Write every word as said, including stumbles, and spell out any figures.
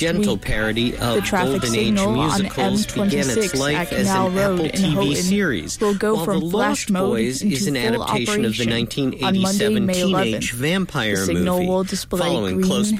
gentle week. parody of The traffic Golden Age signal on musicals M began its twenty-six life at as Canal an Road Apple in T V Houghton series, will go while from The flash Lost mode Boys into is an full adaptation of the operation nineteen on Monday, eighty-seven May teenage eleventh. vampire The signal movie. will display Following green, close